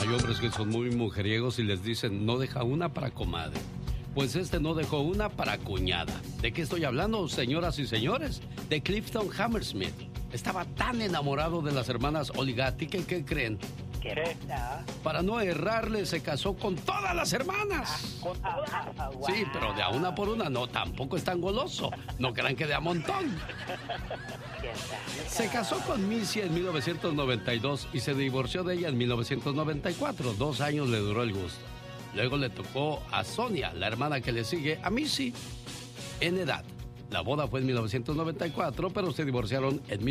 Hay hombres que son muy mujeriegos y les dicen, no deja una para comadre. Pues este no dejó una para cuñada. ¿De qué estoy hablando, señoras y señores? De Clifton Hammersmith. Estaba tan enamorado de las hermanas Oligati que, ¿qué creen? ¿Qué? Para no errarle, se casó con todas las hermanas. ¿Con todas? Sí, pero de a una por una, no, tampoco es tan goloso. No crean que de a montón. Se casó con Missy en 1992 y se divorció de ella en 1994. 2 años le duró el gusto. Luego le tocó a Sonia, la hermana que le sigue a Missy, en edad. La boda fue en 1994, pero se divorciaron en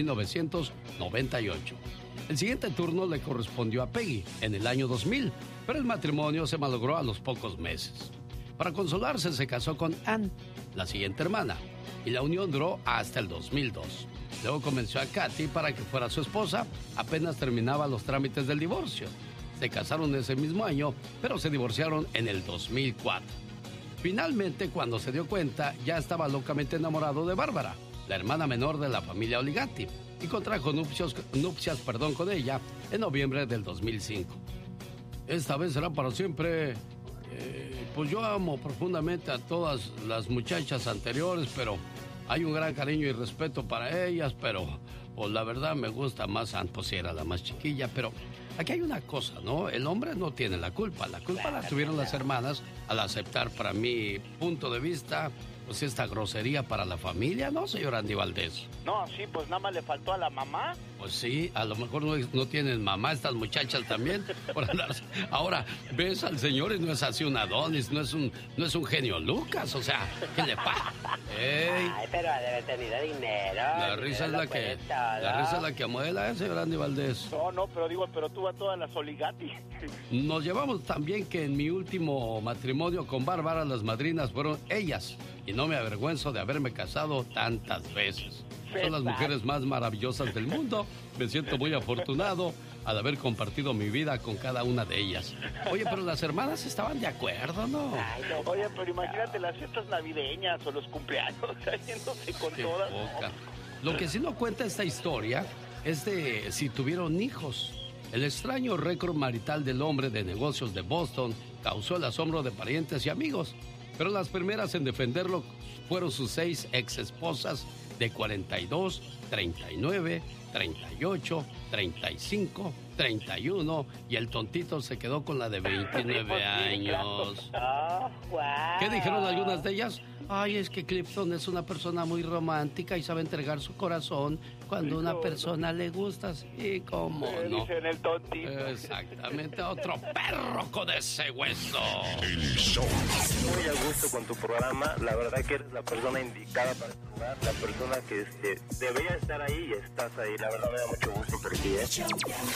1998. El siguiente turno le correspondió a Peggy en el año 2000, pero el matrimonio se malogró a los pocos meses. Para consolarse se casó con Ann, la siguiente hermana, y la unión duró hasta el 2002. Luego convenció a Kathy para que fuera su esposa, apenas terminaba los trámites del divorcio. Se casaron ese mismo año, pero se divorciaron en el 2004. Finalmente, cuando se dio cuenta, ya estaba locamente enamorado de Bárbara, la hermana menor de la familia Oligati, y contrajo nupcias con ella en noviembre del 2005. Esta vez será para siempre. Pues yo amo profundamente a todas las muchachas anteriores, pero hay un gran cariño y respeto para ellas, pero pues la verdad me gusta más Ann, pues era la más chiquilla, pero aquí hay una cosa, ¿no? El hombre no tiene la culpa la tuvieron las hermanas al aceptar, para mi punto de vista, pues esta grosería para la familia, ¿no, señor Andy Valdés? No, sí, pues nada más le faltó a la mamá. Pues sí, a lo mejor no tienen mamá estas muchachas también. Por andarse. Ahora, ves al señor y no es así un Adonis, no es un genio Lucas, o sea, ¿qué le pasa? Ay, pero debe tener dinero. La risa es la que amuela, señor Andy Valdés. No, pero tú a todas las Oligati. Nos llevamos también que en mi último matrimonio con Bárbara, las madrinas fueron ellas. Y no me avergüenzo de haberme casado tantas veces. Son las mujeres más maravillosas del mundo. Me siento muy afortunado al haber compartido mi vida con cada una de ellas. Oye, pero las hermanas estaban de acuerdo, ¿no? Oye, pero imagínate las fiestas navideñas o los cumpleaños haciéndose con todas. Lo que sí no cuenta esta historia es de si tuvieron hijos. El extraño récord marital del hombre de negocios de Boston causó el asombro de parientes y amigos. Pero las primeras en defenderlo fueron sus 6 exesposas de 42, 39, 38, 35, 31 y el tontito se quedó con la de 29 años. ¿Qué dijeron algunas de ellas? Ay, es que Clifton es una persona muy romántica y sabe entregar su corazón cuando una persona le gusta. Sí, cómo no. Dicen el tontito. Exactamente, otro perro con ese hueso. El show. Muy a gusto con tu programa. La verdad que eres la persona indicada para jugar, la persona que debería estar ahí y estás ahí. La verdad me da mucho gusto por ti,